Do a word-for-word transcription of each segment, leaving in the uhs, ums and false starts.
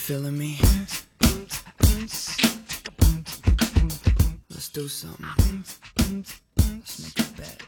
feeling me? Let's do something. Let's make a bet.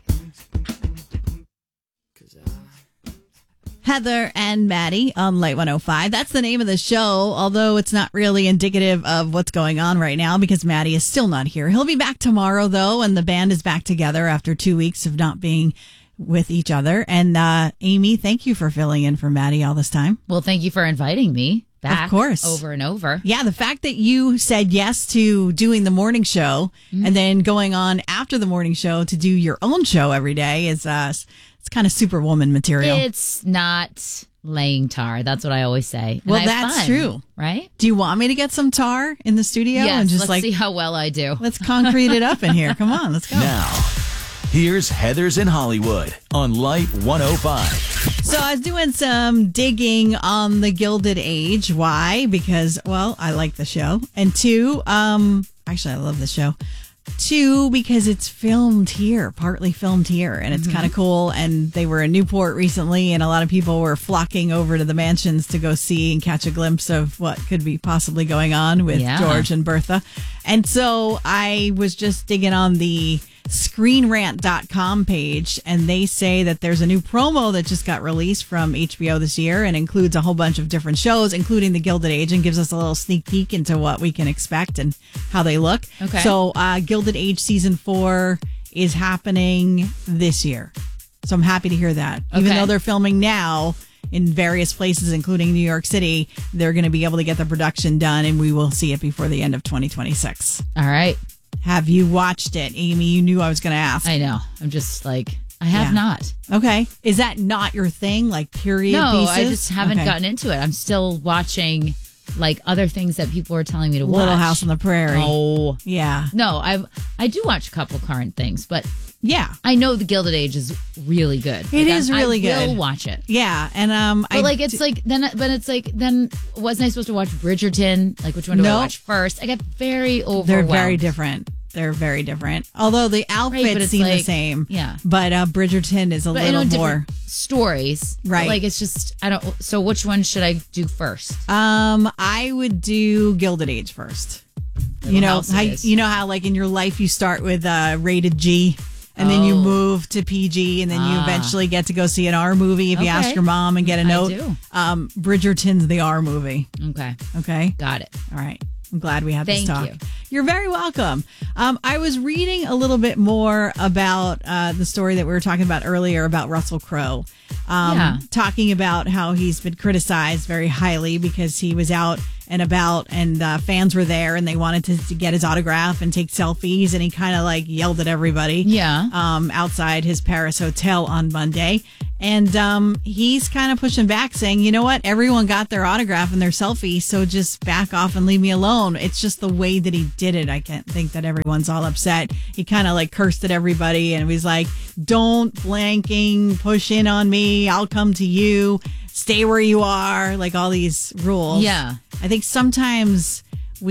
'Cause I... Heather and Maddie on Light one oh five. That's the name of the show, although it's not really indicative of what's going on right now because Maddie is still not here. He'll be back tomorrow, though, and the band is back together after two weeks of not being with each other. And uh, Amy, thank you for filling in for Maddie all this time. Well, thank you for inviting me back. Of course. Over and over. Yeah, the fact that you said yes to doing the morning show mm-hmm. and then going on after the morning show to do your own show every day is uh, it's kind of superwoman material. It's not laying tar. That's what I always say. And well, that's fun, true. Right? Do you want me to get some tar in the studio? Yes, and just let's like, see how well I do. Let's concrete it up in here. Come on, let's go. Now, here's Heather's in Hollywood on Light one oh five. So I was doing some digging on the Gilded Age. Why? Because, well, I like the show. And two, um, actually, I love the show. Two, because it's filmed here, partly filmed here, and it's mm-hmm. kind of cool. And they were in Newport recently, and a lot of people were flocking over to the mansions to go see and catch a glimpse of what could be possibly going on with yeah. George and Bertha. And so I was just digging on the screen rant dot com page, and they say that there's a new promo that just got released from H B O this year and includes a whole bunch of different shows, including the Gilded Age, and gives us a little sneak peek into what we can expect and how they look. Okay. So uh, Gilded Age season four is happening this year. So I'm happy to hear that. Okay. Even though they're filming now in various places, including New York City, they're going to be able to get the production done, and we will see it before the end of twenty twenty-six. All right. Have you watched it, Amy? You knew I was going to ask. I know. I'm just like, I have yeah. not. Okay. Is that not your thing, like period no, pieces? I just haven't okay. gotten into it. I'm still watching like other things that people are telling me to watch. Little House on the Prairie. Oh. Yeah. No, I I do watch a couple current things, but yeah, I know the Gilded Age is really good. It like, is I, really I good. will watch it. Yeah, and um, but I like it's d- like then, but it's like then wasn't I supposed to watch Bridgerton? Like which one do no. I watch first? I get very overwhelmed. They're very different. They're very different. Although the outfits right, seem like, the same. Yeah. But uh, Bridgerton is a but little I know more stories. Right. Like it's just I don't. So which one should I do first? Um, I would do Gilded Age first. Little you know how you know how like in your life you start with uh, rated G. And then you move to P G, and then ah. you eventually get to go see an R movie if okay. you ask your mom and get a note. I do. Um, Bridgerton's the R movie. Okay. Okay. Got it. All right. I'm glad we had Thank this talk. you. You're very welcome. Um, I was reading a little bit more about uh, the story that we were talking about earlier about Russell Crowe. Um, yeah. Talking about how he's been criticized very highly because he was out and about and uh, fans were there and they wanted to, to get his autograph and take selfies, and he kind of like yelled at everybody yeah. um, outside his Paris hotel on Monday. And um, he's kind of pushing back, saying, you know what, everyone got their autograph and their selfie, so just back off and leave me alone. It's just the way that he did it. I can't think that everyone's all upset. He kind of like cursed at everybody and was like, don't blanking push in on me. I'll come to you. Stay where you are. Like all these rules. Yeah. I think sometimes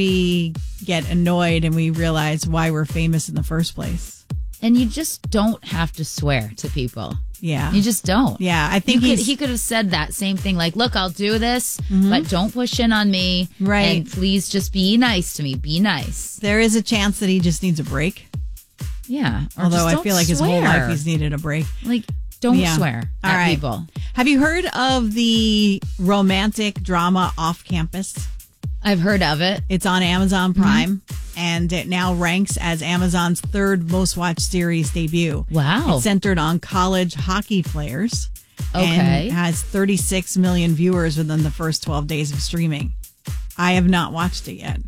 we get annoyed and we realize why we're famous in the first place. And you just don't have to swear to people. Yeah. You just don't. Yeah. I think could, he could have said that same thing. Like, look, I'll do this, mm-hmm. but don't push in on me. Right. And please just be nice to me. Be nice. There is a chance that he just needs a break. Yeah. Or Although I feel like swear. his whole life he's needed a break. Like, don't yeah. swear All at right. people. Have you heard of the romantic drama Off Campus? I've heard of it. It's on Amazon Prime, mm-hmm. and it now ranks as Amazon's third most watched series debut. Wow. It's centered on college hockey players. Okay. And has thirty-six million viewers within the first twelve days of streaming. I have not watched it yet.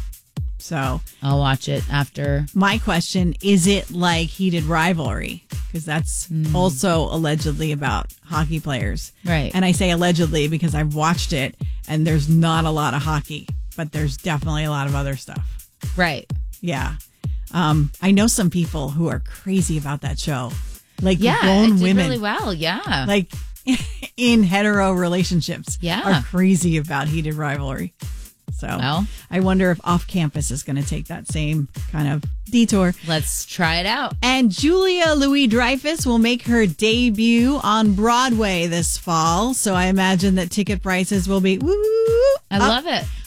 So I'll watch it after. My question, is it like Heated Rivalry? Because that's mm. also allegedly about hockey players. Right. And I say allegedly because I've watched it and there's not a lot of hockey, but there's definitely a lot of other stuff. Right. Yeah. Um, I know some people who are crazy about that show. Like yeah, grown it did women. really well. Yeah. Like in hetero relationships. Yeah. Are crazy about Heated Rivalry. So well, I wonder if Off Campus is going to take that same kind of detour. Let's try it out. And Julia Louis-Dreyfus will make her debut on Broadway this fall. So I imagine that ticket prices will be woo. I up. love it.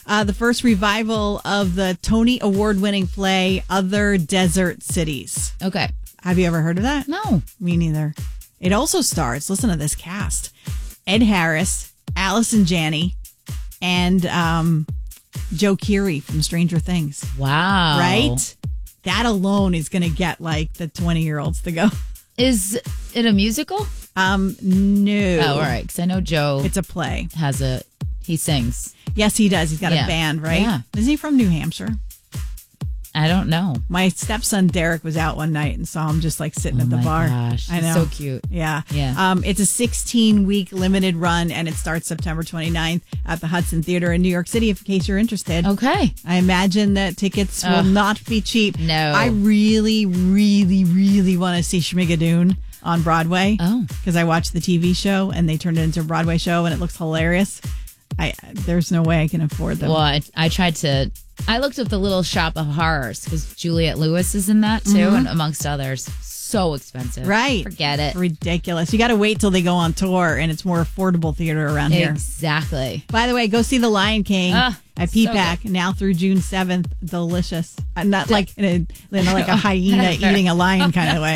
uh, the first revival of the Tony Award-winning play Other Desert Cities. Okay. Have you ever heard of that? No. Me neither. It also stars, listen to this cast, Ed Harris, Allison Janney, and um, Joe Keery from Stranger Things. Wow. Right? That alone is going to get like the twenty-year-olds to go. Is it a musical? Um, no. Oh, all right. Because I know Joe It's a play. has a, he sings. Yes, he does. He's got Yeah. a band, right? Yeah. Isn't he from New Hampshire? I don't know. My stepson Derek was out one night and saw him just like sitting Oh at the my bar. gosh, I he's know. so cute. Yeah. Yeah. Um, it's a sixteen week limited run and it starts September twenty-ninth at the Hudson Theater in New York City, in case you're interested. Okay. I imagine that tickets will Ugh. not be cheap. No. I really, really, really want to see Schmigadoon on Broadway. Oh. Because I watched the T V show and they turned it into a Broadway show and it looks hilarious. I There's no way I can afford them. Well, I, I tried to, I looked up the Little Shop of Horrors because Juliette Lewis is in that too, and amongst others. So expensive. Right. Forget it. Ridiculous. You got to wait till they go on tour and it's more affordable theater around here. Exactly. By the way, go see The Lion King Ah, at so P PAC now through June seventh. Delicious. Uh, not like in a, in like a hyena eating a lion kind of way.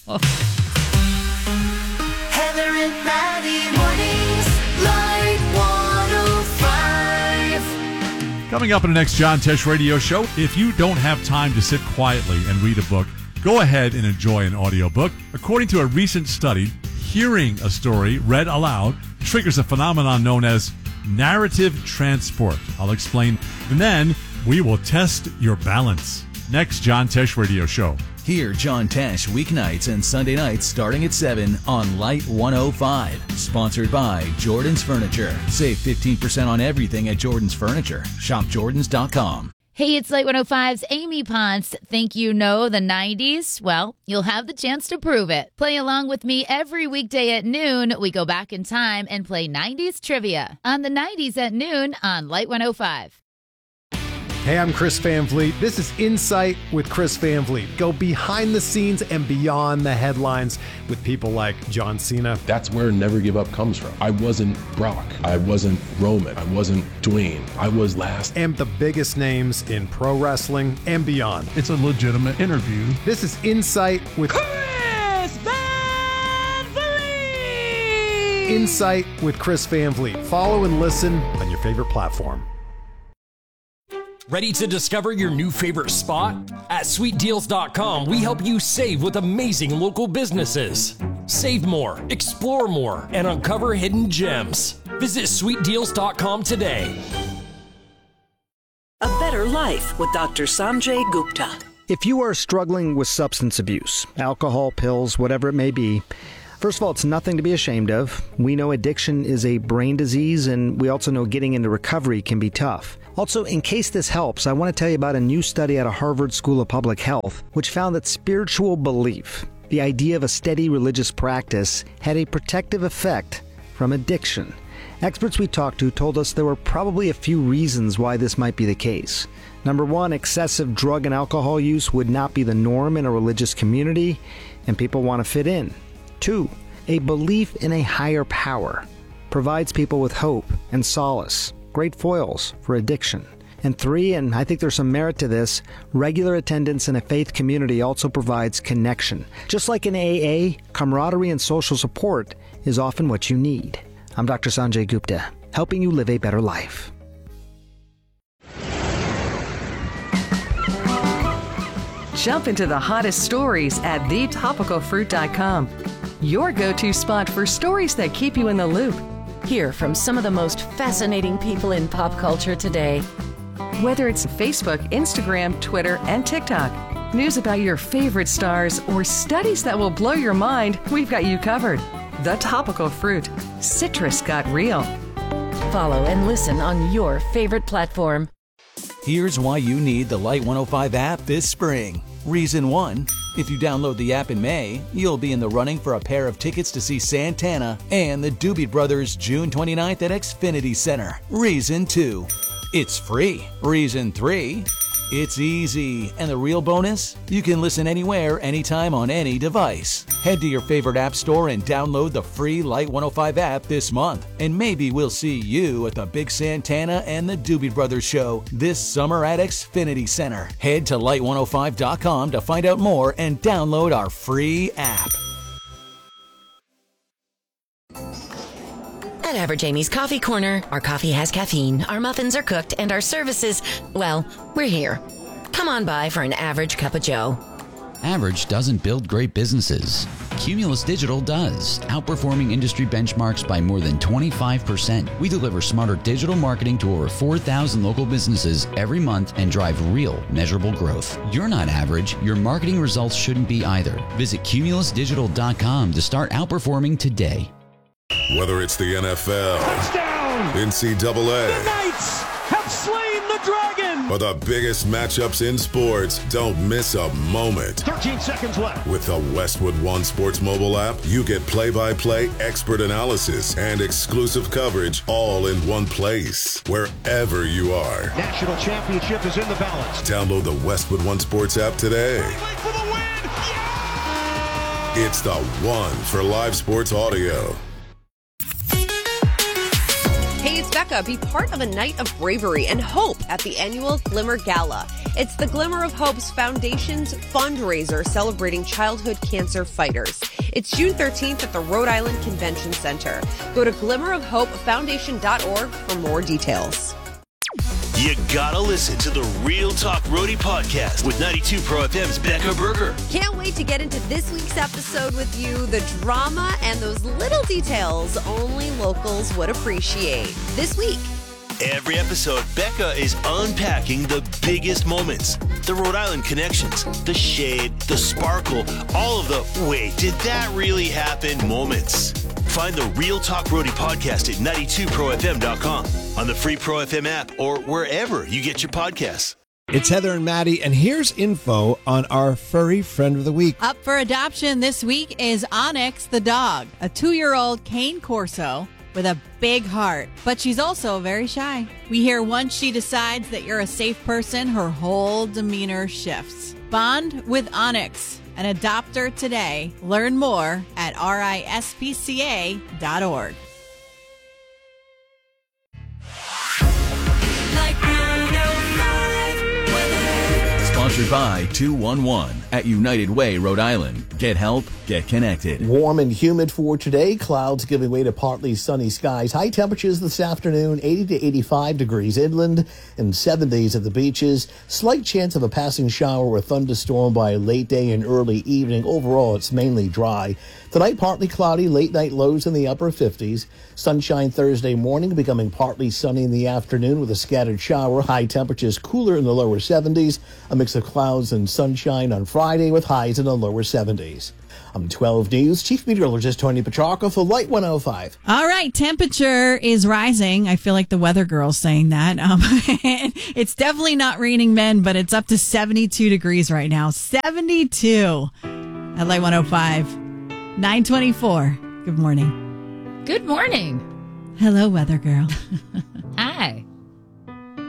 Heather and Maddie mornings, Light one oh five. Coming up in the next John Tesh radio show, if you don't have time to sit quietly and read a book, go ahead and enjoy an audiobook. According to a recent study, hearing a story read aloud triggers a phenomenon known as narrative transport. I'll explain. And then we will test your balance. Next John Tesh radio show. Hear John Tesh weeknights and Sunday nights starting at seven on Light one oh five. Sponsored by Jordan's Furniture. Save fifteen percent on everything at Jordan's Furniture. shop jordans dot com. Hey, it's Light one oh five's Amy Ponce. Think you know the nineties? Well, you'll have the chance to prove it. Play along with me every weekday at noon. We go back in time and play nineties trivia on the nineties at noon on Light one oh five. Hey, I'm Chris Van Vliet. This is Insight with Chris Van Vliet. Go behind the scenes and beyond the headlines with people like John Cena. That's where Never Give Up comes from. I wasn't Brock. I wasn't Roman. I wasn't Dwayne. I was last. And the biggest names in pro wrestling and beyond. It's a legitimate interview. This is Insight with Chris Van Vliet. Insight with Chris Van Vliet. Follow and listen on your favorite platform. Ready to discover your new favorite spot? At sweet deals dot com, we help you save with amazing local businesses. Save more, explore more, and uncover hidden gems. Visit sweet deals dot com today. A Better Life with Doctor Sanjay Gupta. If you are struggling with substance abuse, alcohol, pills, whatever it may be, first of all, it's nothing to be ashamed of. We know addiction is a brain disease, and we also know getting into recovery can be tough. Also, in case this helps, I want to tell you about a new study out of Harvard School of Public Health, which found that spiritual belief, the idea of a steady religious practice, had a protective effect from addiction. Experts we talked to told us there were probably a few reasons why this might be the case. Number one, excessive drug and alcohol use would not be the norm in a religious community, and people want to fit in. Two, a belief in a higher power provides people with hope and solace, great foils for addiction. And three, and I think there's some merit to this, regular attendance in a faith community also provides connection. Just like in A A, camaraderie and social support is often what you need. I'm Doctor Sanjay Gupta, helping you live a better life. Jump into the hottest stories at the topical fruit dot com. Your go-to spot for stories that keep you in the loop. Hear from some of the most fascinating people in pop culture today. Whether it's Facebook, Instagram, Twitter, and TikTok, news about your favorite stars, or studies that will blow your mind, we've got you covered. The Topical Fruit. Citrus got real. Follow and listen on your favorite platform. Here's why you need the Light one oh five app this spring. Reason one, if you download the app in May, you'll be in the running for a pair of tickets to see Santana and the Doobie Brothers June twenty-ninth at Xfinity Center. Reason two, it's free. Reason three, It's easy. And the real bonus? You can listen anywhere, anytime on any device. Head to your favorite app store and download the free Light one oh five app this month. And maybe we'll see you at the Big Santana and the Doobie Brothers show this summer at Xfinity Center. Head to light one oh five dot com to find out more and download our free app. At Average Amy's Coffee Corner, our coffee has caffeine, our muffins are cooked, and our services, well, we're here. Come on by for an average cup of joe. Average doesn't build great businesses. Cumulus Digital does, outperforming industry benchmarks by more than twenty-five percent. We deliver smarter digital marketing to over four thousand local businesses every month and drive real, measurable growth. You're not average. Your marketing results shouldn't be either. Visit cumulus digital dot com to start outperforming today. Whether it's the N F L, touchdown, N C double A, The Knights have slain the dragon. or the biggest matchups in sports, don't miss a moment. thirteen seconds left. With the Westwood One Sports mobile app, you get play-by-play expert analysis and exclusive coverage all in one place, wherever you are. National championship is in the balance. Download the Westwood One Sports app today. For the win. It's the one for live sports audio. Hey, it's Becca. Be part of a night of bravery and hope at the annual Glimmer Gala. It's the Glimmer of Hope's Foundation's fundraiser celebrating childhood cancer fighters. It's June thirteenth at the Rhode Island Convention Center. Go to glimmer of hope foundation dot org for more details. You gotta listen to the Real Talk Roadie podcast with ninety-two Pro F M's Becca Berger. Can't wait to get into this week's episode with you. The drama and those little details only locals would appreciate. This week. Every episode, Becca is unpacking the biggest moments, the Rhode Island connections, the shade, the sparkle, all of the wait, did that really happen moments. Find the Real Talk Roadie podcast at ninety-two pro f m dot com, on the free Pro F M app, or wherever you get your podcasts. It's Heather and Maddie, and here's info on our furry friend of the week. Up for adoption this week is Onyx the dog, a two-year-old cane corso with a big heart, but she's also very shy. We hear once she decides that you're a safe person, her whole demeanor shifts. Bond with Onyx and adopt her today. Learn more at R I S P C A dot org. Sponsored by two one one at United Way, Rhode Island. Get help, get connected. Warm and humid for today. Clouds giving way to partly sunny skies. High temperatures this afternoon, eighty to eighty-five degrees inland and seventies at the beaches. Slight chance of a passing shower or thunderstorm by late day and early evening. Overall, it's mainly dry. Tonight, partly cloudy, late night lows in the upper fifties. Sunshine Thursday morning, becoming partly sunny in the afternoon with a scattered shower. High temperatures cooler in the lower seventies. A mix of clouds and sunshine on Friday with highs in the lower seventies. I'm twelve News Chief Meteorologist Tony Petrarca for Light one oh five. All right, temperature is rising. I feel like the weather girl's saying that. Um, it's definitely not raining men, but it's up to seventy-two degrees right now. seventy-two at Light one oh five. nine twenty-four. Good morning. Good morning. Hello, weather girl.